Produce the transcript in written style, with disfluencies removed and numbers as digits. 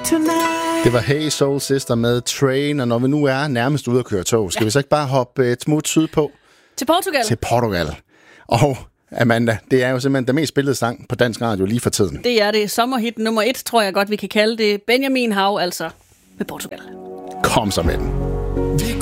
tonight. Det var Hey Soul Sister med Train, og når vi nu er nærmest ude at køre tog, skal vi så ikke bare hoppe et smut sydpå? Til Portugal. Til Portugal. Og Amanda, det er jo simpelthen den mest spillede sang på dansk radio lige for tiden. Det er det. Sommerhit nummer 1, tror jeg godt, vi kan kalde det. Benjamin Hav, altså, med Portugal. Kom så med den.